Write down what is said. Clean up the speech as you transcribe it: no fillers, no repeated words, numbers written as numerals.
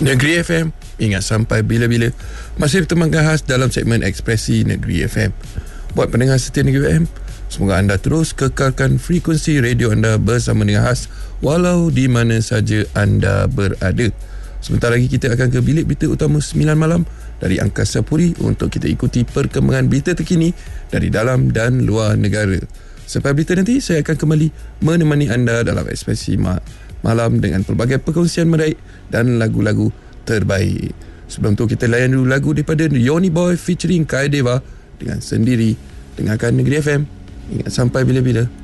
Negeri FM, ingat sampai bila-bila. Masih bertemankan khas dalam segmen Ekspresi Negeri FM. Buat pendengar setia Negeri FM, semoga anda terus kekalkan frekuensi radio anda bersama dengan khas walau di mana saja anda berada. Sebentar lagi kita akan ke bilik berita utama 9 malam dari Angkasa Puri untuk kita ikuti perkembangan berita terkini dari dalam dan luar negara. Selepas berita nanti, saya akan kembali menemani anda dalam Ekspresi Malam dengan pelbagai perkongsian menarik dan lagu-lagu terbaik. Sebelum tu kita layan dulu lagu daripada Yoni Boy featuring Kai Deva dengan Sendiri. Dengarkan Negeri FM. Ingat sampai bila-bila.